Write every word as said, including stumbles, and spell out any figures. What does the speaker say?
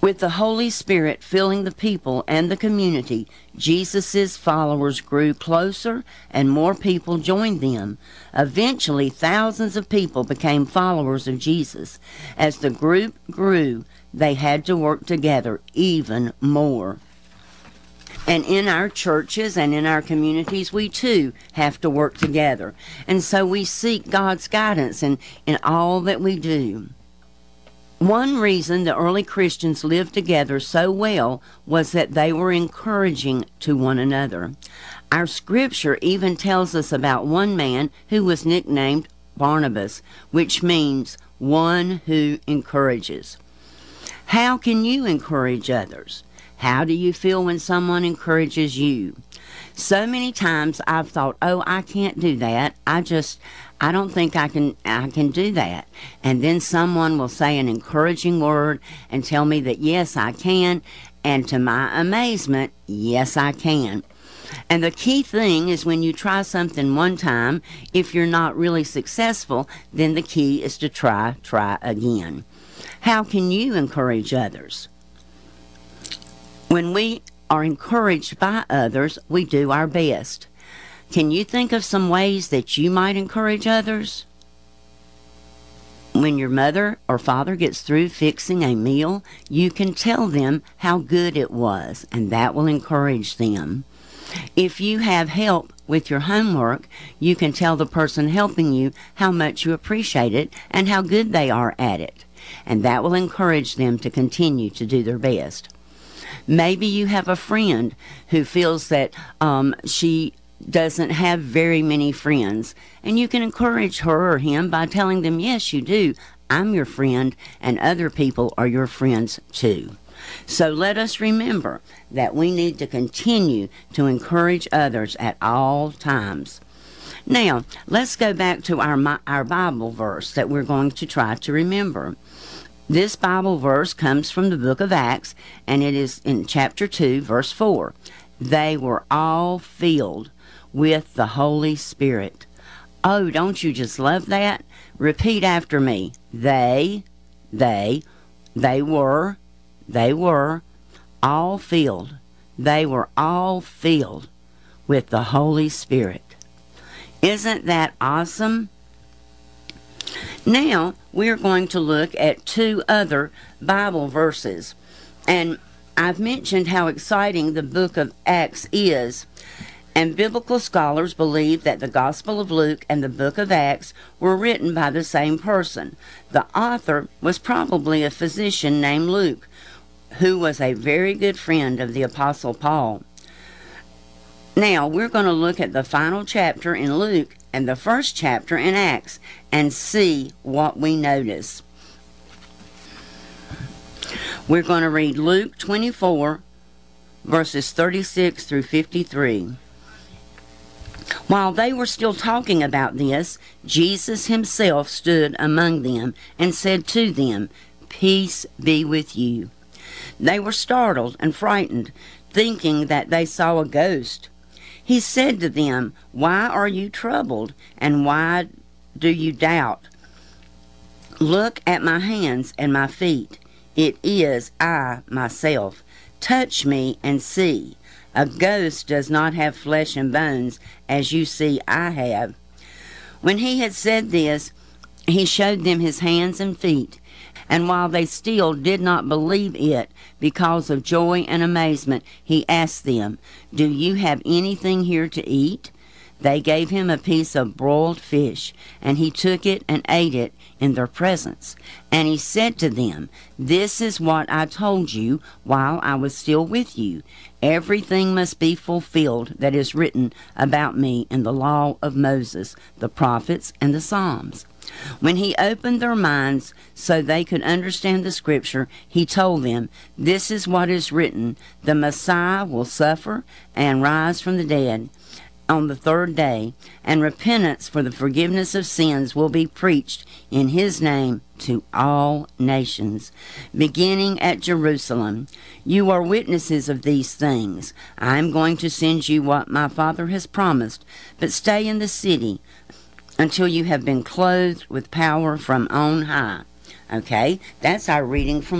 With the Holy Spirit filling the people and the community, Jesus' followers grew closer and more people joined them. Eventually, thousands of people became followers of Jesus. As the group grew, they had to work together even more. And in our churches and in our communities, we too have to work together. And so we seek God's guidance in, in all that we do. One reason the early Christians lived together so well was that they were encouraging to one another. Our scripture even tells us about one man who was nicknamed Barnabas, which means one who encourages. How can you encourage others? How do you feel when someone encourages you? So many times I've thought, oh, I can't do that. I just, I don't think I can, I can do that. And then someone will say an encouraging word and tell me that, yes, I can. And to my amazement, yes, I can. And the key thing is when you try something one time, if you're not really successful, then the key is to try, try again. How can you encourage others? When we are encouraged by others, we do our best. Can you think of some ways that you might encourage others? When your mother or father gets through fixing a meal, you can tell them how good it was, and that will encourage them. If you have help with your homework, you can tell the person helping you how much you appreciate it and how good they are at it, and that will encourage them to continue to do their best. Maybe you have a friend who feels that um, she doesn't have very many friends, and you can encourage her or him by telling them, yes, you do. I'm your friend, and other people are your friends too. So let us remember that we need to continue to encourage others at all times. Now, let's go back to our, our Bible verse that we're going to try to remember. This Bible verse comes from the book of Acts, and it is in chapter two, verse four. They were all filled with the Holy Spirit. Oh, don't you just love that? Repeat after me. They, they, they were, they were all filled. They were all filled with the Holy Spirit. Isn't that awesome? Now, we're going to look at two other Bible verses. And I've mentioned how exciting the book of Acts is. And biblical scholars believe that the Gospel of Luke and the book of Acts were written by the same person. The author was probably a physician named Luke, who was a very good friend of the Apostle Paul. Now, we're going to look at the final chapter in Luke and the first chapter in Acts and see what we notice. We're going to read Luke twenty-four, verses thirty-six through fifty-three. While they were still talking about this, Jesus himself stood among them and said to them, "Peace be with you." They were startled and frightened, thinking that they saw a ghost. He said to them, "Why are you troubled, and why do you doubt? Look at my hands and my feet. It is I myself. Touch me and see. A ghost does not have flesh and bones, as you see I have." When he had said this, he showed them his hands and feet. And while they still did not believe it because of joy and amazement, he asked them, "Do you have anything here to eat?" They gave him a piece of broiled fish, and he took it and ate it in their presence. And he said to them, "This is what I told you while I was still with you. Everything must be fulfilled that is written about me in the law of Moses, the prophets, and the Psalms." When he opened their minds so they could understand the scripture, he told them, "This is what is written, the Messiah will suffer and rise from the dead on the third day, and repentance for the forgiveness of sins will be preached in his name to all nations, beginning at Jerusalem. You are witnesses of these things. I am going to send you what my Father has promised, but stay in the city until you have been clothed with power from on high." Okay, that's our reading from